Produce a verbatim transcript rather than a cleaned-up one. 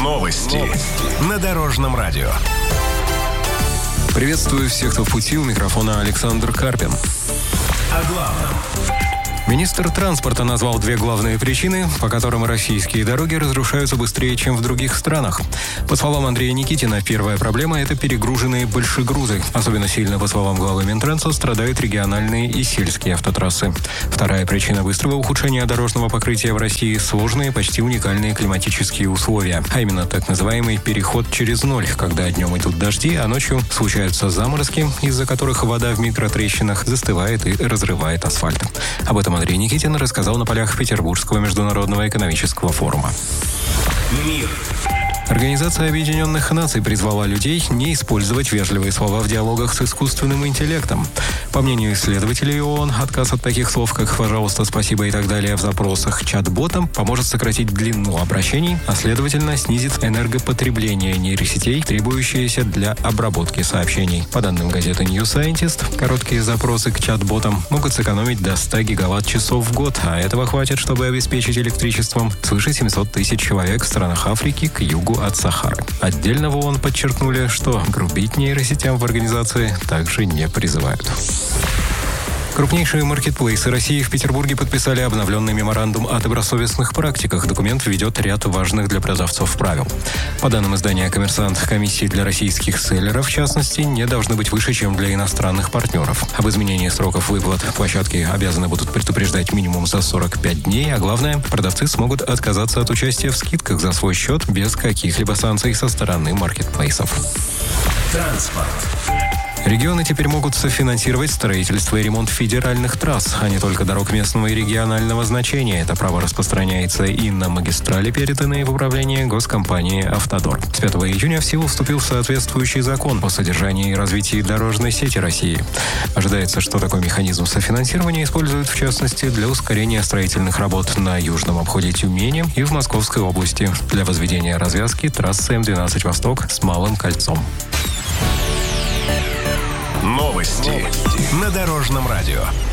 Новости на Дорожном радио. Приветствую всех, кто в пути. У микрофона Александр Карпин. О главном. Министр транспорта назвал две главные причины, по которым российские дороги разрушаются быстрее, чем в других странах. По словам Андрея Никитина, первая проблема – это перегруженные большегрузы. Особенно сильно, по словам главы Минтранса, страдают региональные и сельские автотрассы. Вторая причина быстрого ухудшения дорожного покрытия в России – сложные, почти уникальные климатические условия. А именно так называемый переход через ноль, когда днем идут дожди, а ночью случаются заморозки, из-за которых вода в микротрещинах застывает и разрывает асфальт. Об этом Андрей Никитин рассказал на полях Петербургского международного экономического форума. Мир. Организация Объединенных Наций призвала людей не использовать вежливые слова в диалогах с искусственным интеллектом. По мнению исследователей ООН, отказ от таких слов, как «пожалуйста», «спасибо» и так далее в запросах чат-ботом поможет сократить длину обращений, а следовательно снизит энергопотребление нейросетей, требующиеся для обработки сообщений. По данным газеты New Scientist, короткие запросы к чат-ботам могут сэкономить до ста гигаватт-часов в год, а этого хватит, чтобы обеспечить электричеством свыше семьсот тысяч человек в странах Африки к югу от Сахары. Отдельно в ООН подчеркнули, что грубить нейросетям в организации также не призывают. Крупнейшие маркетплейсы России в Петербурге подписали обновленный меморандум о добросовестных практиках. Документ введет ряд важных для продавцов правил. По данным издания «Коммерсант», комиссии для российских селлеров, в частности, не должны быть выше, чем для иностранных партнеров. Об изменении сроков выплат площадки обязаны будут предупреждать минимум за сорок пять дней, а главное, продавцы смогут отказаться от участия в скидках за свой счет без каких-либо санкций со стороны маркетплейсов. Транспорт. Регионы теперь могут софинансировать строительство и ремонт федеральных трасс, а не только дорог местного и регионального значения. Это право распространяется и на магистрали, переданные в управление госкомпании «Автодор». С пятого июня в силу вступил соответствующий закон о содержании и развитии дорожной сети России. Ожидается, что такой механизм софинансирования используют в частности для ускорения строительных работ на южном обходе Тюмени и в Московской области для возведения развязки трассы Эм двенадцать «Восток» с Малым кольцом. Новости на Дорожном радио.